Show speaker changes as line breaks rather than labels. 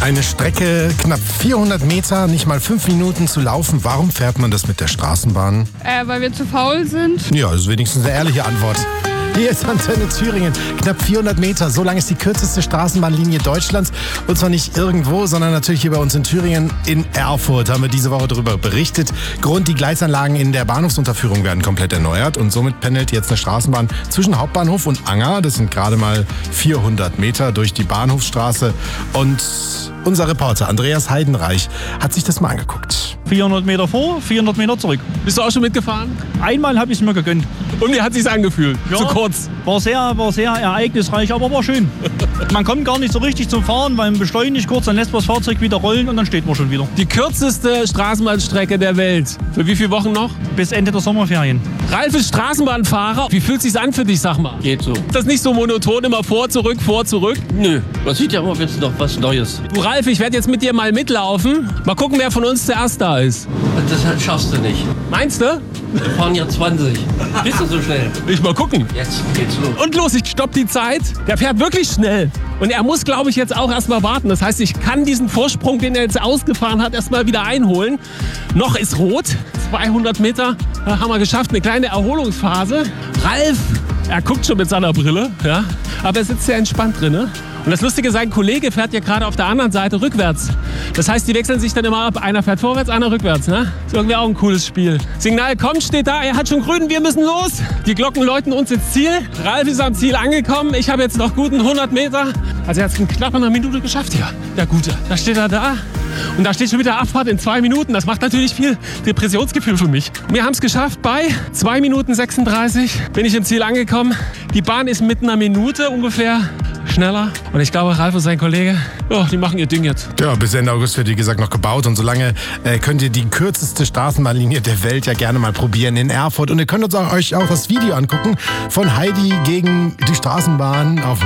Eine Strecke knapp 400 Meter, nicht mal 5 Minuten zu laufen. Warum fährt man das mit der Straßenbahn?
Weil wir zu faul sind.
Ja, das ist wenigstens eine ehrliche Antwort. Hier ist Antenne Thüringen. Knapp 400 Meter. So lang ist die kürzeste Straßenbahnlinie Deutschlands. Und zwar nicht irgendwo, sondern natürlich hier bei uns in Thüringen. In Erfurt haben wir diese Woche darüber berichtet. Grund, die Gleisanlagen in der Bahnhofsunterführung werden komplett erneuert. Und somit pendelt jetzt eine Straßenbahn zwischen Hauptbahnhof und Anger. Das sind gerade mal 400 Meter durch die Bahnhofsstraße. Und unser Reporter Andreas Heidenreich hat sich das mal angeguckt.
400 Meter vor, 400 Meter zurück.
Bist du auch schon mitgefahren?
Einmal habe ich es mir gegönnt.
Und wie hat es sich angefühlt?
Ja,
Zu kurz.
War sehr ereignisreich, aber war schön. Man kommt gar nicht so richtig zum Fahren, weil man beschleunigt kurz, dann lässt man das Fahrzeug wieder rollen und dann steht man schon wieder.
Die kürzeste Straßenbahnstrecke der Welt. Für wie viele Wochen noch?
Bis Ende der Sommerferien.
Ralf ist Straßenbahnfahrer. Wie fühlt es sich an für dich, sag mal?
Geht so.
Ist das nicht so monoton, immer vor, zurück, vor, zurück?
Nö, man sieht ja immer jetzt noch was Neues.
Du Ralf, ich werde jetzt mit dir mal mitlaufen. Mal gucken, wer von uns zuerst da ist.
Das schaffst du nicht.
Meinst du?
Wir fahren ja 20. Bist du so schnell?
Ich mal gucken.
Jetzt geht's los.
Und los, ich stopp die Zeit. Der fährt wirklich schnell. Und er muss, glaube ich, jetzt auch erstmal warten. Das heißt, ich kann diesen Vorsprung, den er jetzt ausgefahren hat, erstmal wieder einholen. Noch ist rot. 200 Meter haben wir geschafft. Eine kleine Erholungsphase. Ralf, er guckt schon mit seiner Brille. Ja, aber er sitzt sehr entspannt drin. Ne? Und das Lustige, sein Kollege fährt ja gerade auf der anderen Seite rückwärts. Das heißt, die wechseln sich dann immer ab. Einer fährt vorwärts, einer rückwärts. Ne? Ist irgendwie auch ein cooles Spiel. Signal kommt, steht da, er hat schon grün, wir müssen los. Die Glocken läuten uns ins Ziel. Ralf ist am Ziel angekommen. Ich habe jetzt noch guten 100 Meter. Also er hat es in knapp einer Minute geschafft hier. Der Gute. Da steht er da. Und da steht schon wieder Abfahrt in 2 Minuten. Das macht natürlich viel Depressionsgefühl für mich. Wir haben es geschafft. Bei 2 Minuten 36 bin ich im Ziel angekommen. Die Bahn ist mit einer Minute ungefähr schneller. Und ich glaube, Ralf und sein Kollege, die machen ihr Ding jetzt.
Ja, bis Ende August wird, wie gesagt, noch gebaut. Und solange könnt ihr die kürzeste Straßenbahnlinie der Welt ja gerne mal probieren in Erfurt. Und ihr könnt euch auch das Video angucken von Heidi gegen die Straßenbahn auf